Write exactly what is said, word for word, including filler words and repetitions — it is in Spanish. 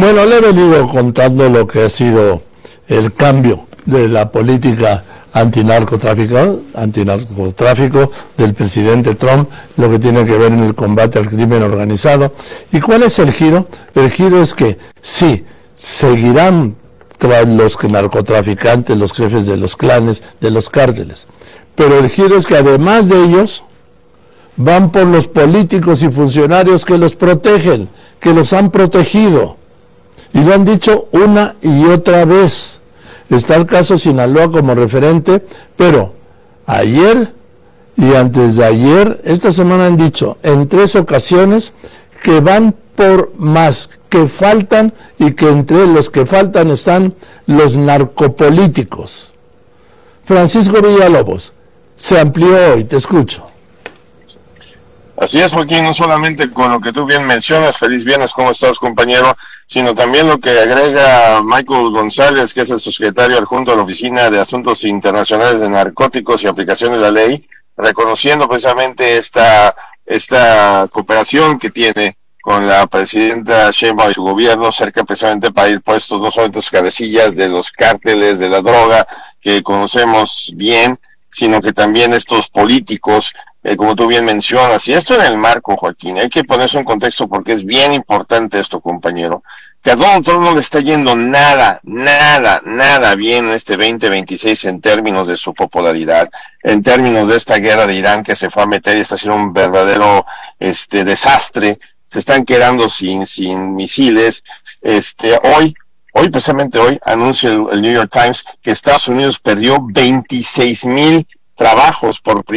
Bueno, le he venido contando lo que ha sido el cambio de la política antinarcotráfico, antinarcotráfico del presidente Trump, lo que tiene que ver en el combate al crimen organizado. ¿Y cuál es el giro? El giro es que sí, seguirán tras los narcotraficantes, los jefes de los clanes, de los cárteles, pero el giro es que además de ellos, van por los políticos y funcionarios que los protegen, que los han protegido. Y lo han dicho una y otra vez. Está el caso Sinaloa como referente, pero ayer y antes de ayer, esta semana han dicho en tres ocasiones que van por más, que faltan, y que entre los que faltan están los narcopolíticos. Francisco Villalobos, se amplió hoy, te escucho. Así es, Joaquín, no solamente con lo que tú bien mencionas, feliz viernes, ¿cómo estás, compañero?, sino también lo que agrega Michael González, que es el secretario adjunto de la Oficina de Asuntos Internacionales de Narcóticos y Aplicación de la Ley, reconociendo precisamente esta, esta cooperación que tiene con la presidenta Sheinbaum y su gobierno, cerca precisamente para ir puestos no solamente las cabecillas de los cárteles de la droga que conocemos bien, sino que también estos políticos, eh, como tú bien mencionas, y esto en el marco, Joaquín, hay que ponerse en contexto porque es bien importante esto, compañero, que a Donald Trump no le está yendo nada, nada, nada bien en este veinte veintiséis en términos de su popularidad, en términos de esta guerra de Irán que se fue a meter y está haciendo un verdadero este desastre, se están quedando sin, sin misiles, este, hoy, Hoy, precisamente hoy, anuncia el, el New York Times que Estados Unidos perdió veintiséis mil trabajos por